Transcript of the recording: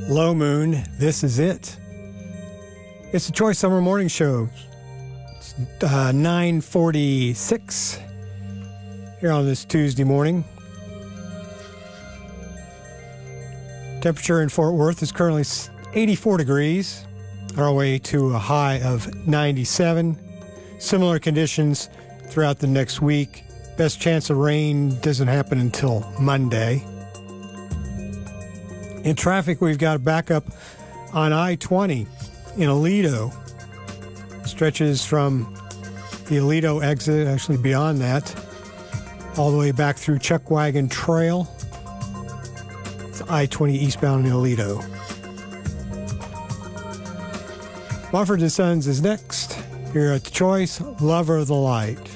Low Moon, this is it. It's the Choice Summer Morning Show. It's 9:46 here on this Tuesday morning. Temperature in Fort Worth is currently 84 degrees, on our way to a high of 97. Similar conditions throughout the next week. Best chance of rain doesn't happen until Monday. In traffic, we've got a backup on I-20 in Aledo. Stretches from the Aledo exit, actually beyond that, all the way back through Chuckwagon Trail. It's I-20 eastbound in Aledo. Mumford & Sons is next here at The Choice, Lover of the Light.